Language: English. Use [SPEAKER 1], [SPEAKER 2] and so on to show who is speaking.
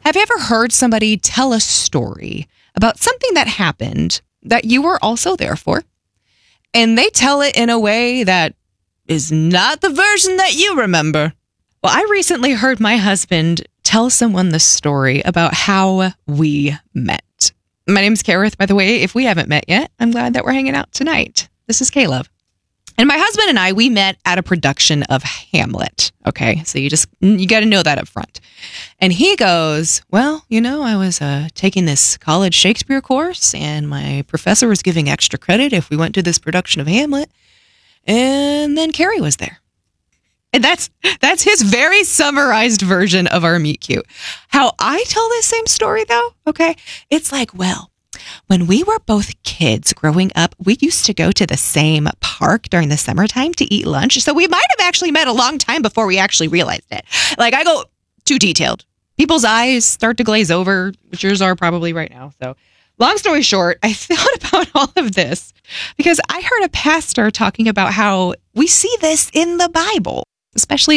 [SPEAKER 1] Have you ever heard somebody tell a story about something that happened that you were also there for? And they tell it in a way that is not the version that you remember. Well, I recently heard my husband tell someone the story about how we met. My name's Kareth, by the way. If we haven't met yet, I'm glad that we're hanging out tonight. This is Caleb. And my husband and I, we met at a production of Hamlet. Okay, so you got to know that up front. And he goes, well, I was taking this college Shakespeare course, and my professor was giving extra credit if we went to this production of Hamlet. And then Carrie was there. And that's his very summarized version of our meet cute. How I tell this same story, though, okay, it's like, well, when we were both kids growing up, we used to go to the same park during the summertime to eat lunch. So we might have actually met a long time before we actually realized it. Like, I go too detailed. People's eyes start to glaze over, which yours are probably right now. So long story short, I thought about all of this because I heard a pastor talking about how we see this in the Bible, especially